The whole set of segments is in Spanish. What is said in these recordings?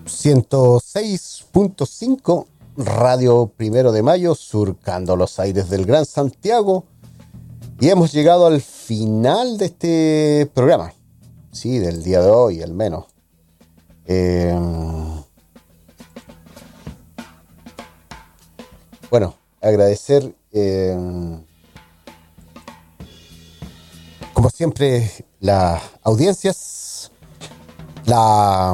106.5 Radio Primero de Mayo, surcando los aires del Gran Santiago. Y hemos llegado al final de este programa. Sí, del día de hoy, al menos. Bueno, agradecer, como siempre, las audiencias, la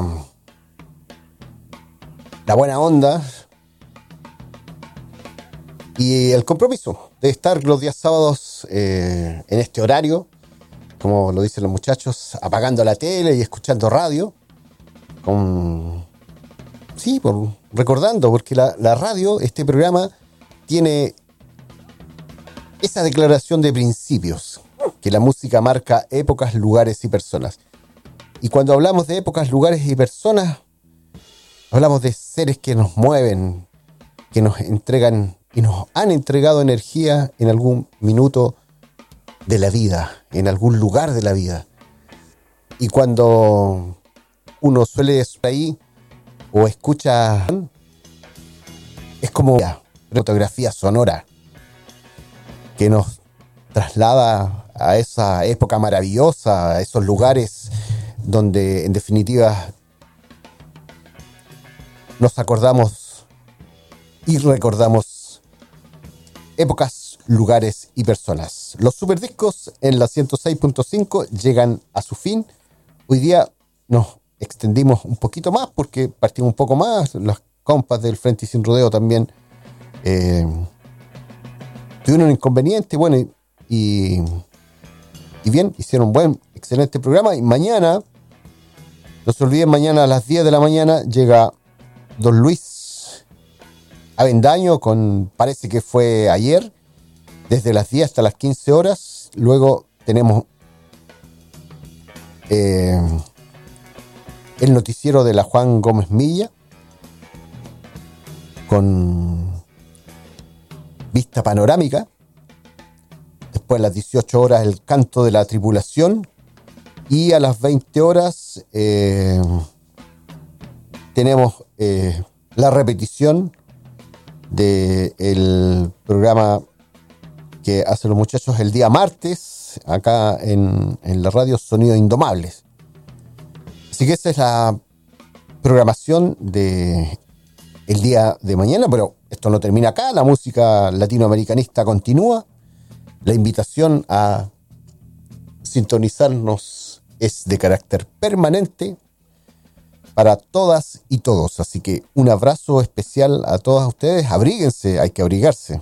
buena onda y el compromiso de estar los días sábados en este horario, como lo dicen los muchachos, apagando la tele y escuchando radio, recordando, porque la radio, este programa, tiene esa declaración de principios, que la música marca épocas, lugares y personas. Y cuando hablamos de épocas, lugares y personas, hablamos de seres que nos mueven, que nos entregan y nos han entregado energía en algún minuto de la vida, en algún lugar de la vida. Y cuando uno suele estar ahí o escucha, es como una fotografía sonora que nos traslada a esa época maravillosa, a esos lugares donde en definitiva nos acordamos y recordamos épocas, lugares y personas. Los superdiscos en la 106.5 llegan a su fin. Hoy día nos extendimos un poquito más porque partimos un poco más. Las compas del Frente y Sin Rodeo también tuvieron un inconveniente, bueno, y bien, hicieron un buen, excelente programa. Y mañana, no se olviden, mañana a las 10 de la mañana llega Don Luis Avendaño parece que fue ayer, desde las 10 hasta las 15 horas. Luego tenemos el noticiero de la Juan Gómez Milla, con vista panorámica. Después a las 18 horas el canto de la tripulación. Y a las 20 horas tenemos la repetición del programa que hacen los muchachos el día martes, acá en la radio Sonidos Indomables. Así que esa es la programación de el día de mañana, pero esto no termina acá, la música latinoamericanista continúa. La invitación a sintonizarnos es de carácter permanente para todas y todos. Así que un abrazo especial a todas ustedes. Abríguense, hay que abrigarse.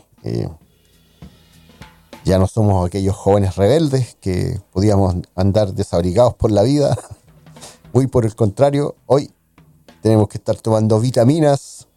Ya no somos aquellos jóvenes rebeldes que podíamos andar desabrigados por la vida. Muy por el contrario, hoy tenemos que estar tomando vitaminas